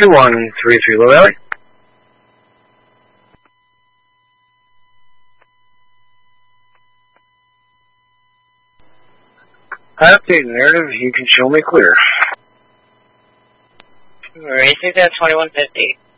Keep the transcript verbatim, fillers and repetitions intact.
two one three three Low Valley. I update narrative, you can show me clear. Racing at twenty-one fifty.